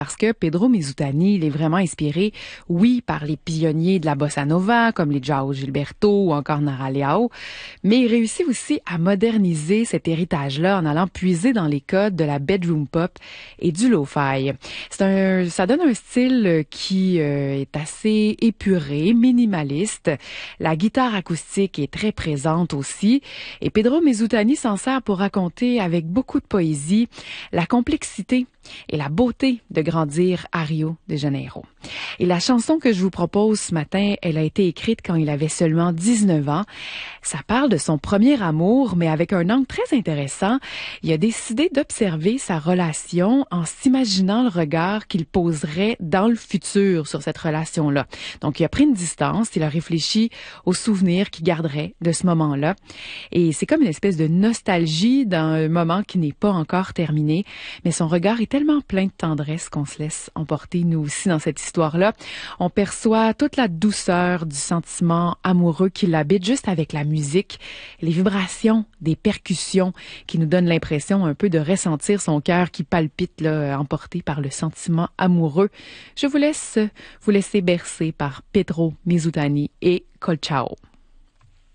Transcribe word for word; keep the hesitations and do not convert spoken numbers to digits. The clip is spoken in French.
Parce que Pedro Mizutani, il est vraiment inspiré, oui, par les pionniers de la bossa nova, comme les João Gilberto ou encore Nara Leão, mais il réussit aussi à moderniser cet héritage-là en allant puiser dans les codes de la bedroom pop et du lo-fi. C'est un, ça donne un style qui euh, est assez épuré, minimaliste. La guitare acoustique est très présente aussi, et Pedro Mizutani s'en sert pour raconter avec beaucoup de poésie la complexité et la beauté de grandir à Rio de Janeiro. Et la chanson que je vous propose ce matin, elle a été écrite quand il avait seulement dix-neuf ans. Ça parle de son premier amour, mais avec un angle très intéressant. Il a décidé d'observer sa relation en s'imaginant le regard qu'il poserait dans le futur sur cette relation-là. Donc, il a pris une distance, il a réfléchi aux souvenirs qu'il garderait de ce moment-là. Et c'est comme une espèce de nostalgie d'un moment qui n'est pas encore terminé, mais son regard est tellement plein de tendresse qu'on se laisse emporter, nous aussi, dans cette histoire-là. On perçoit toute la douceur du sentiment amoureux qui l'habite juste avec la musique, les vibrations des percussions qui nous donnent l'impression un peu de ressentir son cœur qui palpite, là, emporté par le sentiment amoureux. Je vous laisse vous laisser bercer par Pedro Mizutani et Colchao.